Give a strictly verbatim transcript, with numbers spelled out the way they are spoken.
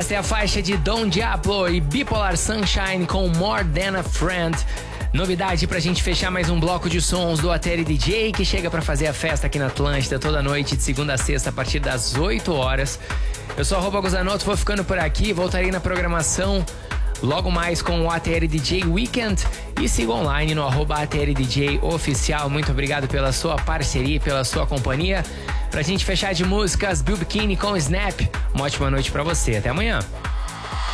Essa é a faixa de Don Diablo e Bipolar Sunshine com More Than a Friend. Novidade pra gente fechar mais um bloco de sons do A T L D J, que chega pra fazer a festa aqui na Atlântida toda noite, de segunda a sexta, a partir das oito horas. Eu sou arroba Gozanoto, vou ficando por aqui, voltarei na programação logo mais com o A T L D J Weekend e siga online no arroba A T L D J Oficial. Muito obrigado pela sua parceria e pela sua companhia. Pra gente fechar de músicas, Bill Bikini com Snap. Uma ótima noite pra você. Até amanhã.